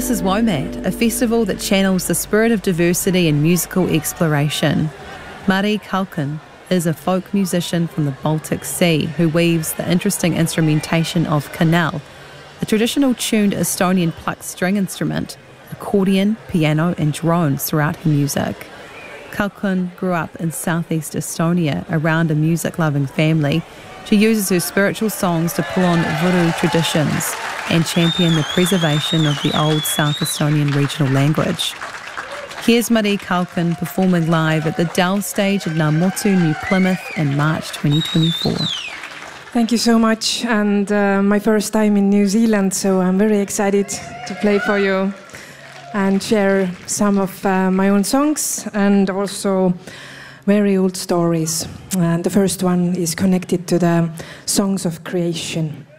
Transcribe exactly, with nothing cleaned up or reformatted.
This is WOMAD, a festival that channels the spirit of diversity and musical exploration. Mari Kalkin is a folk musician from the Baltic Sea who weaves the interesting instrumentation of kanal, a traditional tuned Estonian plucked string instrument, accordion, piano and drones throughout her music. Kalkin grew up in southeast Estonia around a music-loving family. She uses her spiritual songs to pull on Vuru traditions and champion the preservation of the old South Estonian regional language. Here's Mari Kalkin performing live at the Dell stage at Ngā Motu, New Plymouth in March twenty twenty-four. Thank you so much, and uh, my first time in New Zealand, so I'm very excited to play for you and share some of uh, my own songs and also very old stories. And the first one is connected to the songs of creation.